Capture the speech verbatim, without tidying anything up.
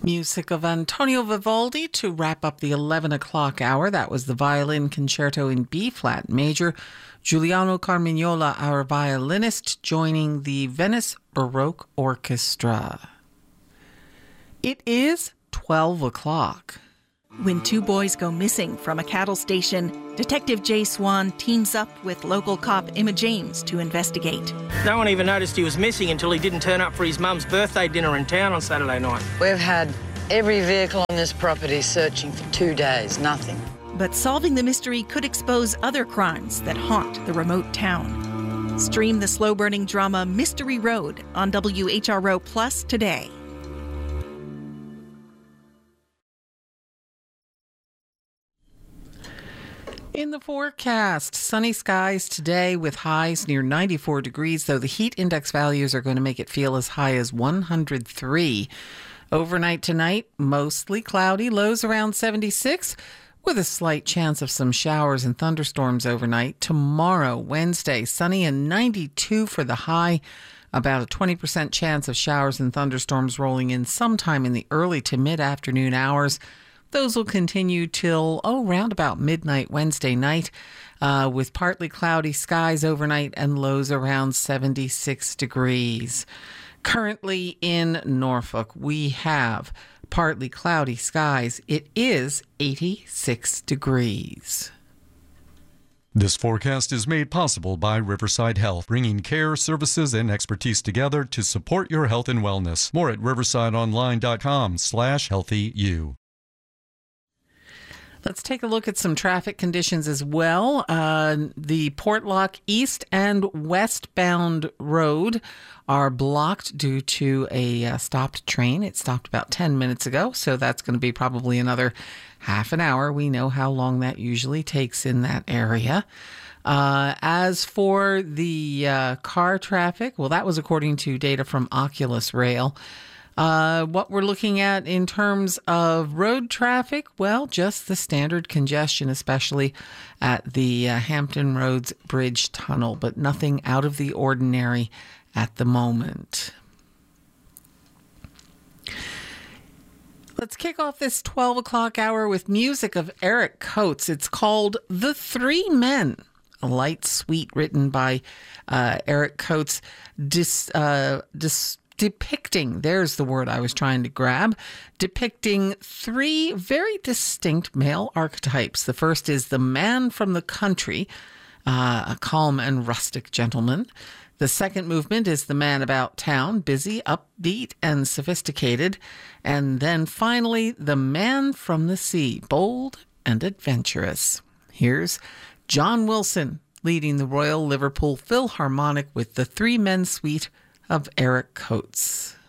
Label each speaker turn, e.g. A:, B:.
A: Music of Antonio Vivaldi to wrap up the eleven o'clock hour. That was the Violin Concerto in B-flat major. Giuliano Carmignola, our violinist, joining the Venice Baroque Orchestra. It is twelve o'clock.
B: When two boys go missing from a cattle station, Detective Jay Swan teams up with local cop Emma James to investigate.
C: No one even noticed he was missing until he didn't turn up for his mum's birthday dinner in town on Saturday night.
D: We've had every vehicle on this property searching for two days, nothing.
B: But solving the mystery could expose other crimes that haunt the remote town. Stream the slow-burning drama Mystery Road on W H R O Plus today.
A: In the forecast, sunny skies today with highs near ninety-four degrees, though the heat index values are going to make it feel as high as one hundred three. Overnight tonight, mostly cloudy, lows around seventy-six, with a slight chance of some showers and thunderstorms overnight. Tomorrow, Wednesday, sunny and ninety-two for the high. About a twenty percent chance of showers and thunderstorms rolling in sometime in the early to mid-afternoon hours. Those will continue till, oh, round about midnight Wednesday night, uh, with partly cloudy skies overnight and lows around seventy-six degrees. Currently in Norfolk, we have partly cloudy skies. It is eighty-six degrees.
E: This forecast is made possible by Riverside Health, bringing care, services, and expertise together to support your health and wellness. More at riversideonline.com slash healthyu.
A: Let's take a look at some traffic conditions as well. Uh, the Portlock East and westbound road are blocked due to a uh, stopped train. It stopped about ten minutes ago, so that's going to be probably another half an hour. We know how long that usually takes in that area. Uh, as for the uh, car traffic, well, that was according to data from Oculus Rail. Uh, what we're looking at in terms of road traffic, well, just the standard congestion, especially at the uh, Hampton Roads Bridge Tunnel, but nothing out of the ordinary at the moment. Let's kick off this twelve o'clock hour with music of Eric Coates. It's called The Three Men, a light suite written by uh, Eric Coates, dis, uh, dis, depicting, there's the word I was trying to grab, depicting three very distinct male archetypes. The first is the man from the country, uh, a calm and rustic gentleman. The second movement is the man about town, busy, upbeat, and sophisticated. And then finally, the man from the sea, bold and adventurous. Here's John Wilson leading the Royal Liverpool Philharmonic with the Three Men Suite of Eric Coates.